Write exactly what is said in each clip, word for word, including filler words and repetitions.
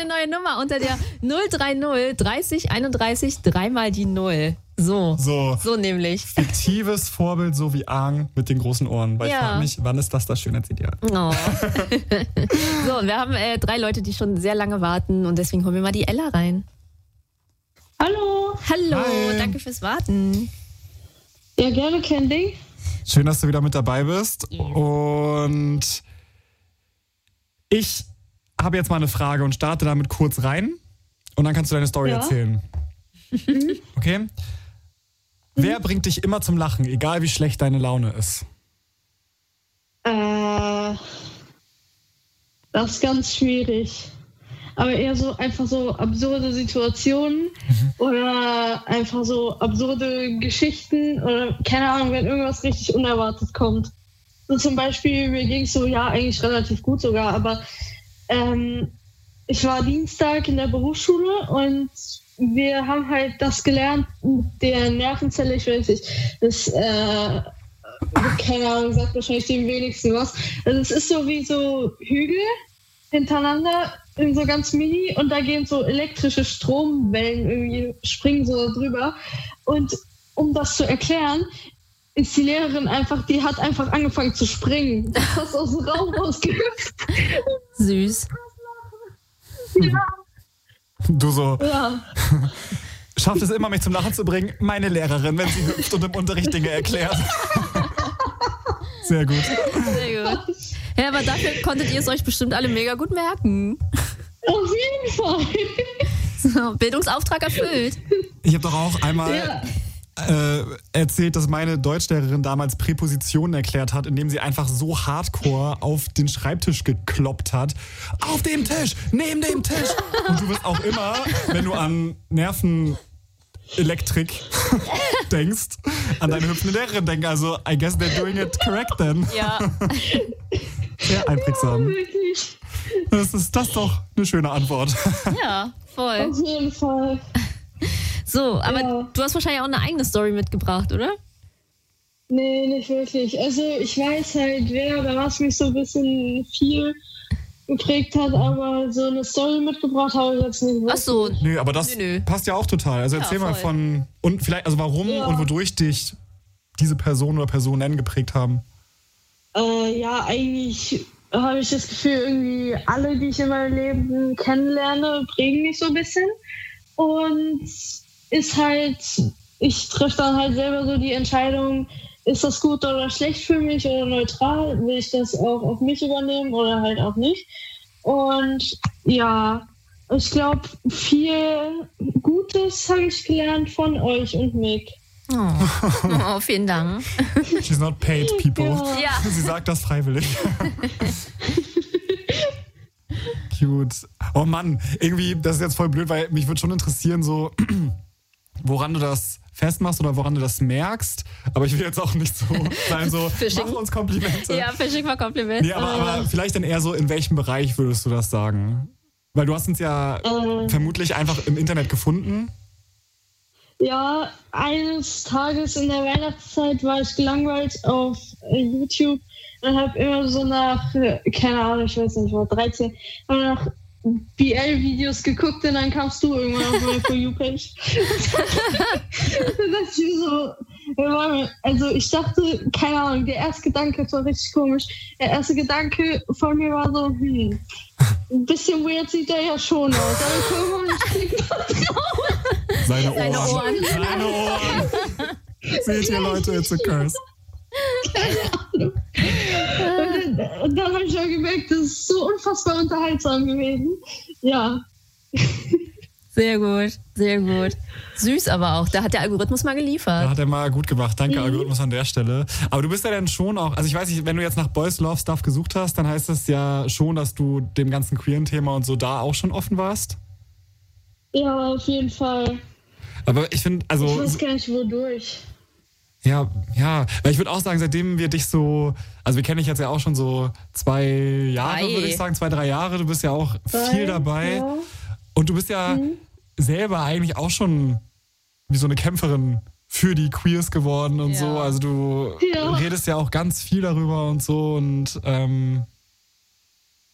eine neue Nummer unter der null drei null dreißig einunddreißig dreimal die Null. So, so, so nämlich. Fiktives Vorbild, so wie Aang mit den großen Ohren. Weil Ja. ich frage mich, wann ist das das Schönheitsideal? Oh. So, und wir haben äh, drei Leute, die schon sehr lange warten und deswegen holen wir mal die Ella rein. Hallo. Hallo, Hi. danke fürs Warten. Ja, gerne, kein Ding. Schön, dass du wieder mit dabei bist. Und ich habe jetzt mal eine Frage und starte damit kurz rein. Und dann kannst du deine Story Ja. erzählen. Okay? Wer bringt dich immer zum Lachen, egal wie schlecht deine Laune ist? Äh, das ist ganz schwierig. Aber eher so einfach so absurde Situationen oder einfach so absurde Geschichten oder keine Ahnung, wenn irgendwas richtig unerwartet kommt. So zum Beispiel, mir ging es so, ja, eigentlich relativ gut sogar, aber ähm, ich war Dienstag in der Berufsschule und wir haben halt das gelernt mit der Nervenzelle, ich weiß nicht, das, äh, keine Ahnung, sagt wahrscheinlich dem wenigsten was. Also es ist so wie so Hügel hintereinander, in so ganz mini und da gehen so elektrische Stromwellen irgendwie, springen so drüber. Und um das zu erklären, ist die Lehrerin einfach, die hat einfach angefangen zu springen. Die ist fast aus dem Raum rausgehüpft. Süß. Ja, Du so, ja. schafft es immer, mich zum Lachen zu bringen? Meine Lehrerin, wenn sie hüpft und im Unterricht Dinge erklärt. Sehr gut. Sehr gut. Ja, aber dafür konntet ihr es euch bestimmt alle mega gut merken. Auf jeden Fall. So, Bildungsauftrag erfüllt. Ich habe doch auch einmal Ja. äh, erzählt, dass meine Deutschlehrerin damals Präpositionen erklärt hat, indem sie einfach so hardcore auf den Schreibtisch gekloppt hat. Auf dem Tisch, neben dem Tisch. Und du wirst auch immer, wenn du an Nervenelektrik denkst, an deine hüpfende Lehrerin denken. Also, I guess they're doing it correct then. Ja. Sehr einprägsam. Wirklich. Das ist das ist doch eine schöne Antwort. Ja, voll. Auf jeden Fall. So, aber Ja. du hast wahrscheinlich auch eine eigene Story mitgebracht, oder? Nee, nicht wirklich. Also ich weiß halt, wer oder was mich so ein bisschen viel geprägt hat, aber so eine Story mitgebracht habe ich jetzt nicht. Ach so. Nö, aber das Nö, nö. passt ja auch total. Also erzähl Ja, mal voll. von, und vielleicht, also warum Ja. und wodurch dich diese Person oder Personen geprägt haben. Äh, ja, eigentlich habe ich das Gefühl, irgendwie alle, die ich in meinem Leben kennenlerne, prägen mich so ein bisschen. Und ist halt, ich treffe dann halt selber so die Entscheidung, ist das gut oder schlecht für mich oder neutral? Will ich das auch auf mich übernehmen oder halt auch nicht? Und ja, ich glaube, viel Gutes habe ich gelernt von euch und Mick. Oh, oh vielen Dank. She's not paid, people. Ja. Ja. Sie sagt das freiwillig. Cute. Oh Mann, irgendwie, das ist jetzt voll blöd, weil mich würde schon interessieren, so, woran du das festmachst oder woran du das merkst. Aber ich will jetzt auch nicht so sein, so, Fishing. mach uns Komplimente. Ja, Fishing war Kompliment. Nee, aber, aber vielleicht dann eher so, in welchem Bereich würdest du das sagen? Weil du hast uns ja Äh. vermutlich einfach im Internet gefunden. Ja, eines Tages in der Weihnachtszeit war ich gelangweilt auf äh, YouTube und habe immer so nach, äh, keine Ahnung, ich weiß nicht, ich war dreizehn, habe nach B L-Videos geguckt und dann kamst du irgendwann auf meine For You-Page. Dann dachte ich mir so, ja, warte, also ich dachte, keine Ahnung, der erste Gedanke war richtig komisch. Der erste Gedanke von mir war so, hm, ein bisschen weird sieht der ja schon aus. Aber guck mal, ich klick mal drauf. Seine Ohren. Seine Ohren. Seine Ohren. Seht ihr, Leute, it's a curse. Und dann, und dann habe ich auch gemerkt, das ist so unfassbar unterhaltsam gewesen. Ja. Sehr gut, sehr gut. Süß aber auch. Da hat der Algorithmus mal Da geliefert. hat er mal gut gemacht. Danke, Algorithmus an der Stelle. Aber du bist ja dann schon auch, also ich weiß nicht, wenn du jetzt nach Boys Love Stuff gesucht hast, dann heißt das ja schon, dass du dem ganzen queeren Thema und so da auch schon offen warst. Ja, auf jeden Fall. Aber ich finde, Ich also, weiß gar nicht, wodurch. ja, ja, weil ich würde auch sagen, seitdem wir dich so, also wir kennen dich jetzt ja auch schon so zwei Jahre, Drei. würde ich sagen, zwei, drei Jahre, du bist ja auch Drei, viel dabei. ja. Und du bist ja selber eigentlich auch schon wie so eine Kämpferin für die Queers geworden und Ja. so. Also du Ja. redest ja auch ganz viel darüber und so. Und ähm,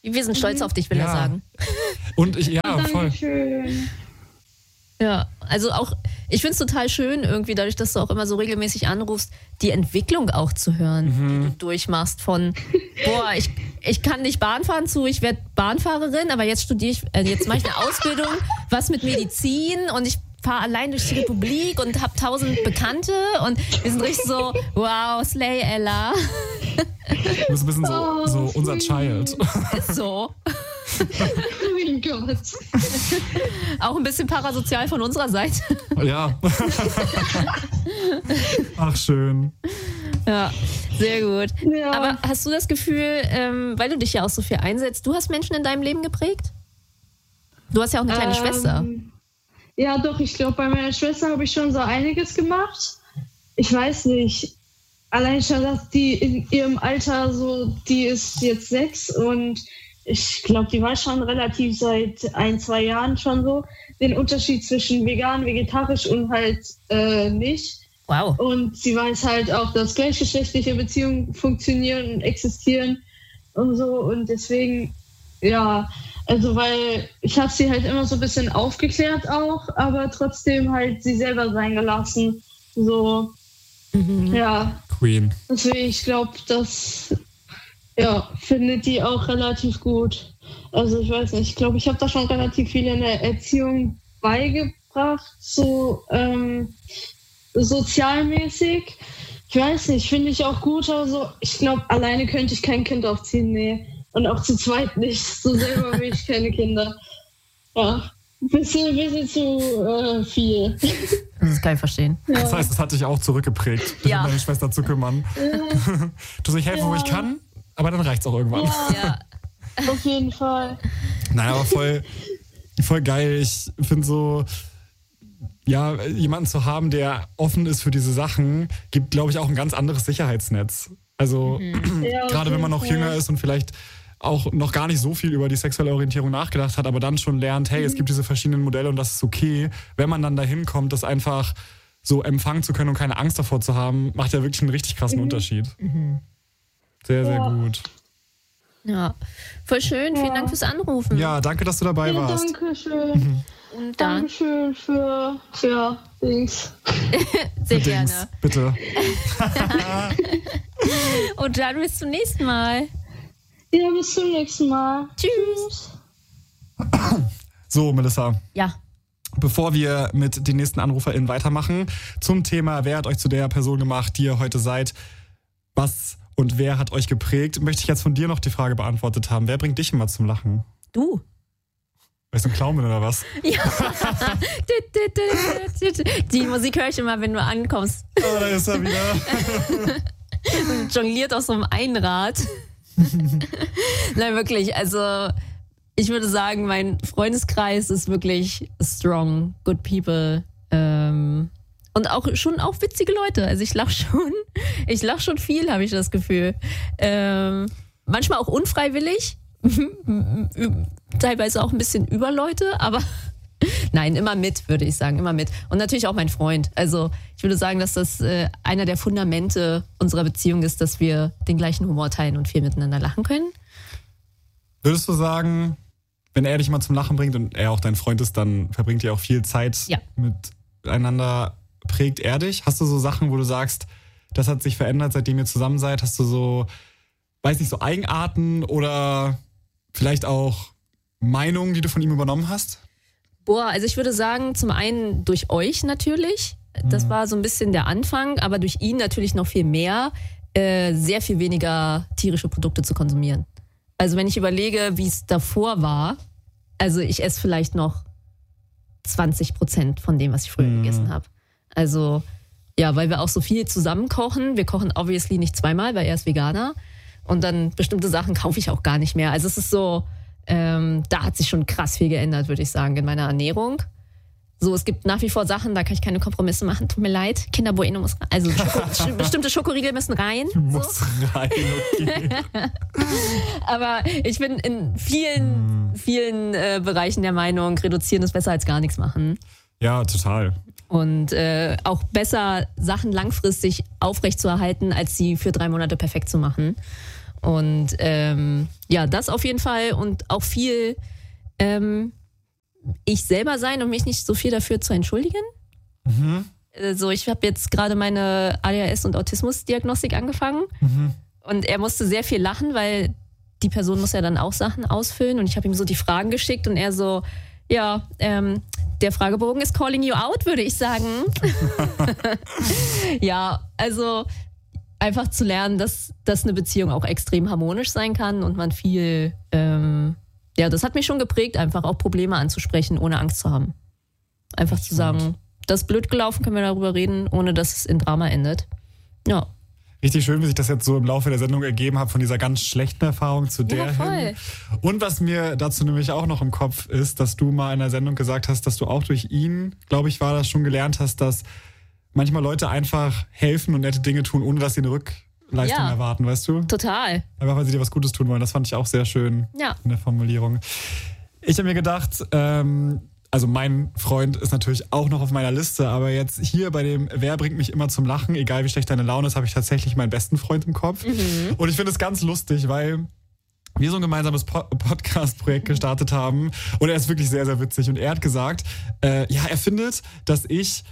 Wir sind stolz Mhm. auf dich, will Ja. er sagen. Und ich, ja, voll. Dankeschön. Ja, also auch, ich finde es total schön, irgendwie dadurch, dass du auch immer so regelmäßig anrufst, die Entwicklung auch zu hören, die du durchmachst von, boah, ich, ich kann nicht Bahn fahren zu, ich werde Bahnfahrerin, aber jetzt studiere ich, äh, jetzt mache ich eine Ausbildung, was mit Medizin und ich fahre allein durch die Republik und habe tausend Bekannte und wir sind richtig so, wow, Slay Ella. Du bist ein bisschen so, Oh, so unser sweet. Child. Ist so. Oh mein Gott. Auch ein bisschen parasozial von unserer Seite. Ja. Ach, schön. Ja, sehr gut. Ja. Aber hast du das Gefühl, ähm, weil du dich ja auch so viel einsetzt, du hast Menschen in deinem Leben geprägt? Du hast ja auch eine kleine Ähm, Schwester. Ja, doch, ich glaube, bei meiner Schwester habe ich schon so einiges gemacht. Ich weiß nicht. Allein schon, dass die in ihrem Alter so, die ist jetzt sechs und ich glaube, die war schon relativ seit ein, zwei Jahren schon so, den Unterschied zwischen vegan, vegetarisch und halt äh, nicht. Wow. Und sie weiß halt auch, dass gleichgeschlechtliche Beziehungen funktionieren und existieren und so. Und deswegen, ja, also weil ich habe sie halt immer so ein bisschen aufgeklärt auch, aber trotzdem halt sie selber sein gelassen. So, Mhm. ja, Queen. deswegen, ich glaube, das ja, findet die auch relativ gut. Also ich weiß nicht, ich glaube, ich habe da schon relativ viel in der Erziehung beigebracht, so ähm, sozialmäßig. Ich weiß nicht, finde ich auch gut, aber so, ich glaube, alleine könnte ich kein Kind aufziehen, nee. Und auch zu zweit nicht. So selber will ich keine Kinder. Ja, ein bisschen, ein bisschen zu äh, viel. Das kann ich verstehen. Das heißt, das hat dich auch zurückgeprägt, dich Ja. um deine Schwester zu kümmern. Du soll ich helfen, wo ich kann, aber dann reicht's auch irgendwann. Ja. Auf jeden Fall. Nein, aber voll, voll geil. Ich finde so, ja, jemanden zu haben, der offen ist für diese Sachen, gibt, glaube ich, auch ein ganz anderes Sicherheitsnetz. Also, Ja, auf gerade wenn man jeden noch Fall. jünger ist und vielleicht auch noch gar nicht so viel über die sexuelle Orientierung nachgedacht hat, aber dann schon lernt, hey, es gibt diese verschiedenen Modelle und das ist okay. Wenn man dann dahin kommt, das einfach so empfangen zu können und keine Angst davor zu haben, macht ja wirklich einen richtig krassen Unterschied. Sehr, sehr Ja. gut. Ja, voll schön. Vielen Ja. Dank fürs Anrufen. Ja, danke, dass du dabei Ja, warst. danke schön. Und dann Dankeschön für, für Dings. sehr Dings, gerne. bitte. Und dann bis zum nächsten Mal. Ja, bis zum nächsten Mal. Tschüss. So, Melissa. Ja. Bevor wir mit den nächsten AnruferInnen weitermachen, zum Thema, wer hat euch zu der Person gemacht, die ihr heute seid, was und wer hat euch geprägt, möchte ich jetzt von dir noch die Frage beantwortet haben. Wer bringt dich immer zum Lachen? Du. Weil ich so ein Clown bin oder was? Ja. Die Musik höre ich immer, wenn du ankommst. Oh, da ist er wieder. Und jongliert auf so einem Einrad. Nein, wirklich. Also, ich würde sagen, mein Freundeskreis ist wirklich strong, good people. Ähm, und auch schon auch witzige Leute. Also ich lache schon. Ich lache schon viel, habe ich das Gefühl. Ähm, manchmal auch unfreiwillig. Teilweise auch ein bisschen über Leute, aber nein, immer mit, würde ich sagen, immer mit. Und natürlich auch mein Freund. Also ich würde sagen, dass das äh, einer der Fundamente unserer Beziehung ist, dass wir den gleichen Humor teilen und viel miteinander lachen können. Würdest du sagen, wenn er dich mal zum Lachen bringt und er auch dein Freund ist, dann verbringt ihr auch viel Zeit Ja. miteinander. Prägt er dich? Hast du so Sachen, wo du sagst, das hat sich verändert, seitdem ihr zusammen seid? Hast du so, weiß nicht, so Eigenarten oder vielleicht auch Meinungen, die du von ihm übernommen hast? Boah, also ich würde sagen, zum einen durch euch natürlich. Das war so ein bisschen der Anfang, aber durch ihn natürlich noch viel mehr, äh, sehr viel weniger tierische Produkte zu konsumieren. Also wenn ich überlege, wie es davor war, also ich esse vielleicht noch zwanzig Prozent von dem, was ich früher Mhm. gegessen habe. Also ja, weil wir auch so viel zusammen kochen. Wir kochen obviously nicht zweimal, weil er ist Veganer. Und dann bestimmte Sachen kaufe ich auch gar nicht mehr. Also es ist so, ähm, da hat sich schon krass viel geändert, würde ich sagen, in meiner Ernährung. So, es gibt nach wie vor Sachen, da kann ich keine Kompromisse machen. Tut mir leid. Kinder Bueno muss rein. Also Schoko, bestimmte Schokoriegel müssen rein. So. Muss rein, okay. Aber ich bin in vielen, vielen äh, Bereichen der Meinung, reduzieren ist besser als gar nichts machen. Ja, total. Und äh, auch besser, Sachen langfristig aufrechtzuerhalten, als sie für drei Monate perfekt zu machen. Und ähm, ja, das auf jeden Fall und auch viel ähm, ich selber sein und mich nicht so viel dafür zu entschuldigen. Mhm. Also ich habe jetzt gerade meine A D H S- und Autismusdiagnostik angefangen Mhm. und er musste sehr viel lachen, weil die Person muss ja dann auch Sachen ausfüllen und ich habe ihm so die Fragen geschickt und er so, ja, ähm, der Fragebogen ist calling you out, würde ich sagen. Ja, also einfach zu lernen, dass, dass eine Beziehung auch extrem harmonisch sein kann und man viel, ähm, ja, das hat mich schon geprägt, einfach auch Probleme anzusprechen, ohne Angst zu haben. Einfach zu sagen, das ist blöd gelaufen, können wir darüber reden, ohne dass es in Drama endet. Ja. Richtig schön, wie sich das jetzt so im Laufe der Sendung ergeben hat, von dieser ganz schlechten Erfahrung zu der Ja, voll. hin. Und was mir dazu nämlich auch noch im Kopf ist, dass du mal in der Sendung gesagt hast, dass du auch durch ihn, glaube ich, war das schon gelernt hast, dass manchmal Leute einfach helfen und nette Dinge tun, ohne dass sie eine Rückleistung Ja. erwarten, weißt du? Total. Einfach, weil sie dir was Gutes tun wollen. Das fand ich auch sehr schön Ja. in der Formulierung. Ich habe mir gedacht, ähm, also mein Freund ist natürlich auch noch auf meiner Liste, aber jetzt hier bei dem Wer bringt mich immer zum Lachen, egal wie schlecht deine Laune ist, habe ich tatsächlich meinen besten Freund im Kopf. Mhm. Und ich finde es ganz lustig, weil wir so ein gemeinsames Po- Podcast-Projekt gestartet haben und er ist wirklich sehr, sehr witzig. Und er hat gesagt, äh, ja, er findet, dass ich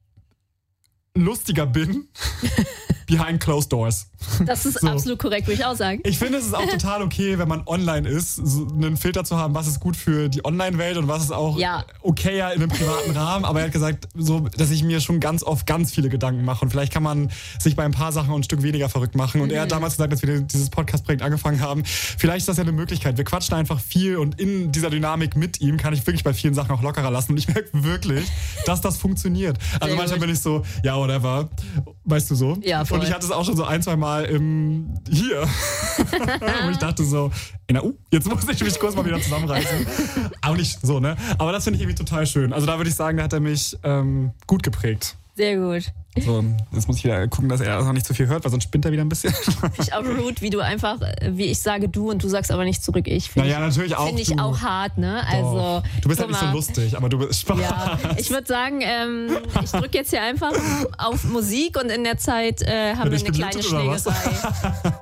lustiger bin behind closed doors. Das ist So. absolut korrekt, würde ich auch sagen. Ich finde, es ist auch total okay, wenn man online ist, so einen Filter zu haben, was ist gut für die Online-Welt und was ist auch Ja. okayer in einem privaten Rahmen. Aber er hat gesagt, so, dass ich mir schon ganz oft ganz viele Gedanken mache. Und vielleicht kann man sich bei ein paar Sachen ein Stück weniger verrückt machen. Und er hat damals gesagt, dass wir dieses Podcast-Projekt angefangen haben. Vielleicht ist das ja eine Möglichkeit. Wir quatschen einfach viel und in dieser Dynamik mit ihm kann ich wirklich bei vielen Sachen auch lockerer lassen. Und ich merke wirklich, dass das funktioniert. Also Sehr manchmal gut. bin ich so, ja, whatever. Weißt du so? Ja, voll. Und ich hatte es auch schon so ein, zwei Mal im hier. Und ich dachte so, na, uh, jetzt muss ich mich kurz mal wieder zusammenreißen. Auch nicht so, ne? Aber das finde ich irgendwie total schön. Also da würde ich sagen, da hat er mich ähm, gut geprägt. Sehr gut. So, jetzt muss ich wieder gucken, dass er noch nicht zu viel hört, weil sonst spinnt er wieder ein bisschen. Finde ich auch rude, wie du einfach, wie ich sage du und du sagst aber nicht zurück ich. Finde Naja, natürlich auch. Finde ich du. auch hart, ne? Doch. Also, Du bist guck halt nicht so mal. lustig, aber du bist Spaß. Ja, ich würde sagen, ähm, ich drücke jetzt hier einfach auf Musik und in der Zeit äh, haben Wird wir dich eine kleine geblutet oder was? Schlägerei.